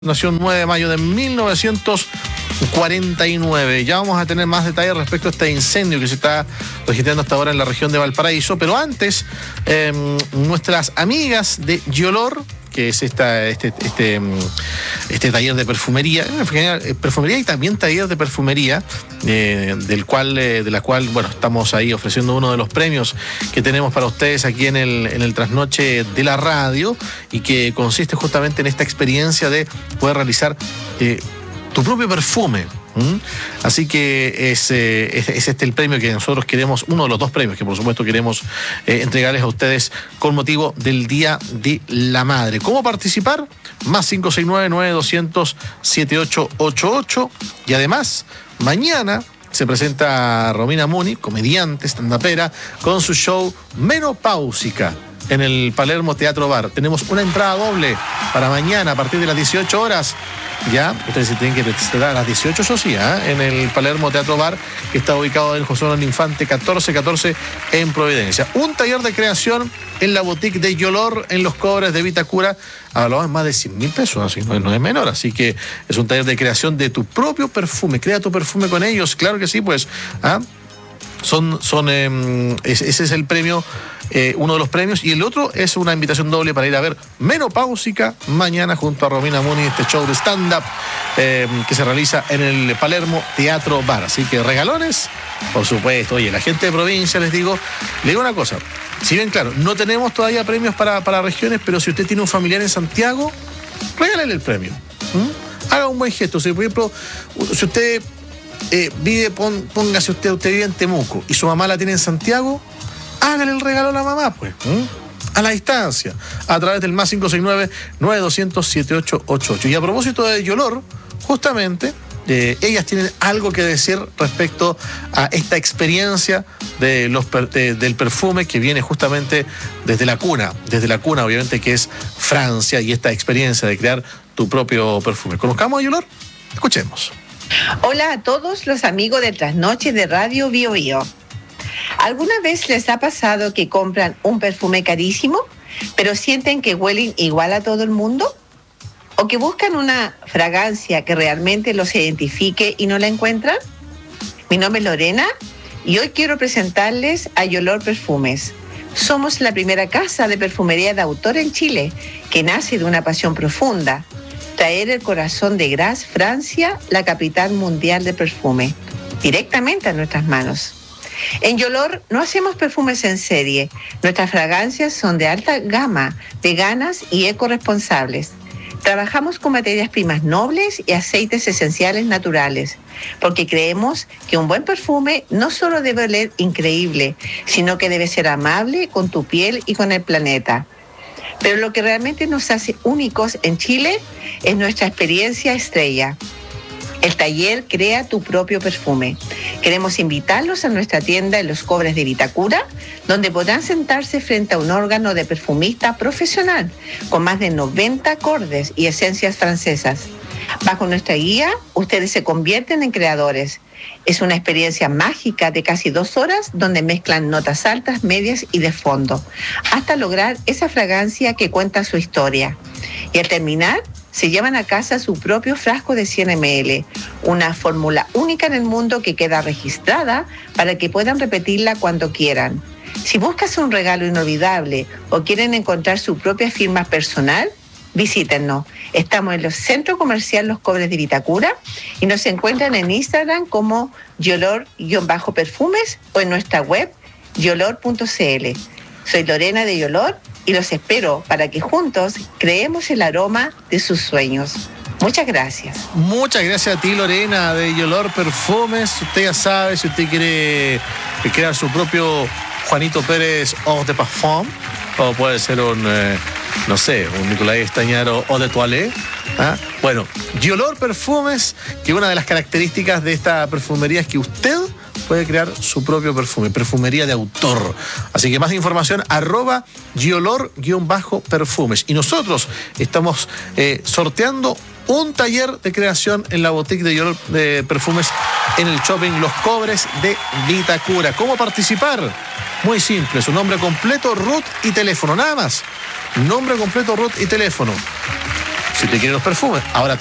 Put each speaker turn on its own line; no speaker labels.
Nació el 9 de mayo de 1949. Ya vamos a tener más detalles respecto a este incendio que se está registrando hasta ahora en la región de Valparaíso. Pero antes, nuestras amigas de Yolor, que es este taller de perfumería, perfumería y también taller de perfumería, de la cual, bueno, estamos ahí ofreciendo uno de los premios que tenemos para ustedes aquí en el trasnoche de la radio, y que consiste justamente en esta experiencia de poder realizar tu propio perfume. Así que es este el premio que nosotros queremos, uno de los dos premios que por supuesto queremos entregarles a ustedes con motivo del Día de la Madre. ¿Cómo participar? Más 569-9200-7888. Y además, mañana se presenta Romina Muni, comediante, stand-upera, con su show Menopáusica en el Palermo Teatro Bar. Tenemos una entrada doble para mañana a partir de las 18 horas. Ya, ustedes se tienen que presentar a las 18, eso sí, en el Palermo Teatro Bar, que está ubicado en José Manuel Infante 1414 en Providencia. Un taller de creación en la boutique de Yolor, en Los Cobres de Vitacura, hablamos más de 100.000 pesos, así no es menor. Así que es un taller de creación de tu propio perfume. Crea tu perfume con ellos, claro que sí, pues. Ese es el premio, uno de los premios, y el otro es una invitación doble para ir a ver Menopáusica mañana junto a Romina Muni, este show de stand-up que se realiza en el Palermo Teatro Bar. Así que regalones, por supuesto. Oye, la gente de provincia, le digo una cosa, si bien claro, no tenemos todavía premios para regiones, pero si usted tiene un familiar en Santiago, regálele el premio. Haga un buen gesto. Si, por ejemplo, si usted póngase usted vive en Temuco y su mamá la tiene en Santiago, hágale el regalo a la mamá, pues, a la distancia, a través del más 569-9200-7888. Y a propósito de Yolor, justamente, ellas tienen algo que decir respecto a esta experiencia del perfume que viene justamente desde la cuna, obviamente, que es Francia, y esta experiencia de crear tu propio perfume. ¿Conozcamos a Yolor? Escuchemos.
Hola a todos los amigos de Trasnoche de Radio Bio Bio. ¿Alguna vez les ha pasado que compran un perfume carísimo, pero sienten que huelen igual a todo el mundo? ¿O que buscan una fragancia que realmente los identifique y no la encuentran? Mi nombre es Lorena y hoy quiero presentarles a Yolor Perfumes. Somos la primera casa de perfumería de autor en Chile, que nace de una pasión profunda: traer el corazón de Grasse, Francia, la capital mundial de perfume, directamente a nuestras manos. En Yolor no hacemos perfumes en serie. Nuestras fragancias son de alta gama, veganas y ecorresponsables. Trabajamos con materias primas nobles y aceites esenciales naturales, porque creemos que un buen perfume no solo debe oler increíble, sino que debe ser amable con tu piel y con el planeta. Pero lo que realmente nos hace únicos en Chile es nuestra experiencia estrella. El taller Crea tu propio perfume. Queremos invitarlos a nuestra tienda en Los Cobres de Vitacura, donde podrán sentarse frente a un órgano de perfumista profesional, con más de 90 acordes y esencias francesas. Bajo nuestra guía, ustedes se convierten en creadores. Es una experiencia mágica de casi 2 horas, donde mezclan notas altas, medias y de fondo, hasta lograr esa fragancia que cuenta su historia. Y al terminar, se llevan a casa su propio frasco de 100 ml, una fórmula única en el mundo que queda registrada para que puedan repetirla cuando quieran. Si buscas un regalo inolvidable o quieren encontrar su propia firma personal, visítennos. Estamos en el Centro Comercial Los Cobres de Vitacura y nos encuentran en Instagram como Yolor-perfumes o en nuestra web yolor.cl. Soy Lorena de Yolor y los espero para que juntos creemos el aroma de sus sueños. Muchas gracias.
Muchas gracias a ti, Lorena, de Yolor Perfumes. Usted ya sabe, si usted quiere crear su propio Juanito Pérez Eau de Parfum, o puede ser un Nicolás Estañaro Eau de Toilette. Bueno, Yolor Perfumes, que una de las características de esta perfumería es que usted puede crear su propio perfume, perfumería de autor. Así que más información, @Yolor_perfumes. Y nosotros estamos sorteando un taller de creación en la boutique de Yolor de Perfumes en el shopping Los Cobres de Vitacura. ¿Cómo participar? Muy simple, su nombre completo, RUT y teléfono, nada más. Nombre completo, RUT y teléfono. si te quieren los perfumes. Ahora